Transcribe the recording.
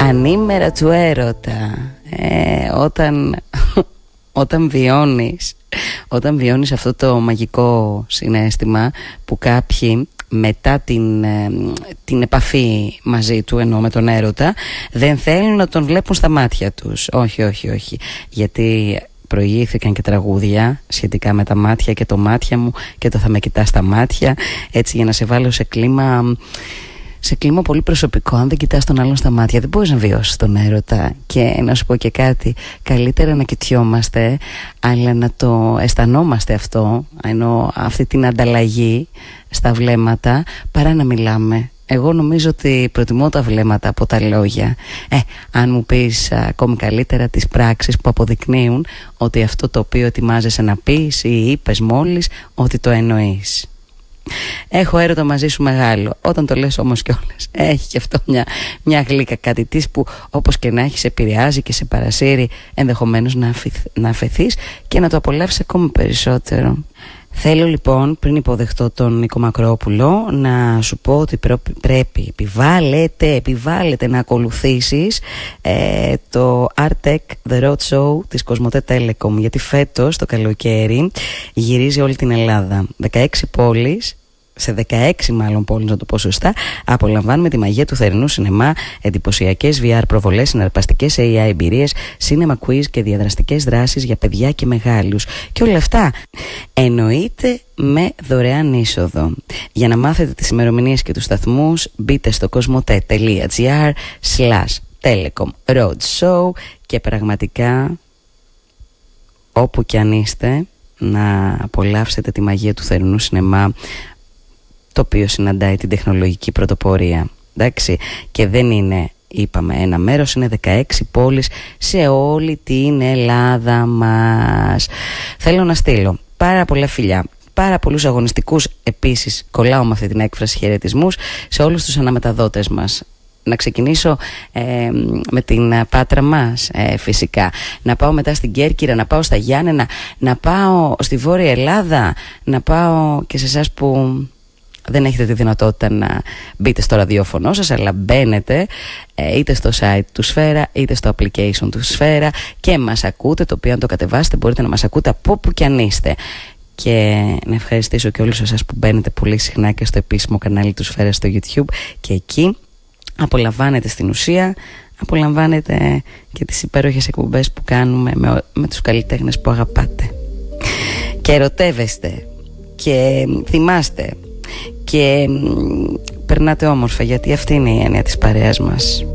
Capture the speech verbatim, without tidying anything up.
Ανήμερα του έρωτα. ε, Όταν Όταν βιώνεις Όταν βιώνεις αυτό το μαγικό συναίσθημα που κάποιοι μετά την, την επαφή μαζί του, εννοώ με τον έρωτα, δεν θέλουν να τον βλέπουν στα μάτια τους. Όχι, όχι, όχι. Γιατί προηγήθηκαν και τραγούδια σχετικά με τα μάτια και το μάτια μου και το θα με κοιτάς στα μάτια, έτσι, για να σε βάλω σε κλίμα σε κλίμα πολύ προσωπικό. Αν δεν κοιτάς τον άλλον στα μάτια, δεν μπορείς να βιώσεις τον έρωτα. Και να σου πω και κάτι, καλύτερα να κοιτιόμαστε, αλλά να το αισθανόμαστε αυτό, ενώ αυτή την ανταλλαγή στα βλέμματα, παρά να μιλάμε. Εγώ νομίζω ότι προτιμώ τα βλέμματα από τα λόγια. Ε, αν μου πεις α, ακόμη καλύτερα τις πράξεις που αποδεικνύουν ότι αυτό το οποίο ετοιμάζεσαι να πεις ή είπες μόλις, ότι το εννοείς. Έχω έρωτα μαζί σου μεγάλο. Όταν το λες όμως κιόλας, έχει και αυτό μια, μια γλύκα, κάτι της που όπως και να έχει σε επηρεάζει και σε παρασύρει, ενδεχομένως να, αφηθ, να αφαιθείς και να το απολαύσεις ακόμη περισσότερο. Θέλω λοιπόν, πριν υποδεχτώ τον Νίκο Μακρόπουλο, να σου πω ότι πρέπει, επιβάλλεται, επιβάλλεται να ακολουθήσεις ε, το Artec The Road Show της Κοσμοτέ Telecom, γιατί φέτος το καλοκαίρι γυρίζει όλη την Ελλάδα. δεκαέξι πόλεις, σε δεκαέξι μάλλον πόλεις να το πω σωστά, απολαμβάνουμε τη μαγεία του θερινού σινεμά, εντυπωσιακές βι αρ προβολές, συναρπαστικές έι άι εμπειρίες, cinema quiz και διαδραστικές δράσεις για παιδιά και μεγάλους. Και όλα αυτά εννοείται με δωρεάν είσοδο. Για να μάθετε τις ημερομηνίες και τους σταθμούς, μπείτε στο κοσμοτέ.gr slash telecom roadshow και πραγματικά όπου κι αν είστε να απολαύσετε τη μαγεία του θερινού σινεμά, το οποίο συναντάει την τεχνολογική πρωτοπορία. Εντάξει, και δεν είναι, είπαμε, ένα μέρος, είναι δεκαέξι πόλεις σε όλη την Ελλάδα μας. Θέλω να στείλω πάρα πολλά φιλιά, πάρα πολλούς αγωνιστικούς, επίσης κολλάω με αυτή την έκφραση, χαιρετισμούς σε όλους τους αναμεταδότες μας. Να ξεκινήσω ε, με την Πάτρα μας, ε, φυσικά. Να πάω μετά στην Κέρκυρα, να πάω στα Γιάννενα, να πάω στη Βόρεια Ελλάδα, να πάω και σε εσάς που δεν έχετε τη δυνατότητα να μπείτε στο ραδιόφωνο σας, αλλά μπαίνετε ε, είτε στο site του Σφαίρα είτε στο application του Σφαίρα και μας ακούτε, το οποίο αν το κατεβάσετε μπορείτε να μας ακούτε από όπου κι αν είστε. Και να ευχαριστήσω και όλους εσάς που μπαίνετε πολύ συχνά και στο επίσημο κανάλι του Σφαίρα στο YouTube, και εκεί απολαμβάνετε στην ουσία, απολαμβάνετε και τις υπέροχες εκπομπές που κάνουμε με, με τους καλλιτέχνες που αγαπάτε. Και ερωτεύεστε και θυμάστε και περνάτε όμορφα, γιατί αυτή είναι η έννοια της παρέας μας.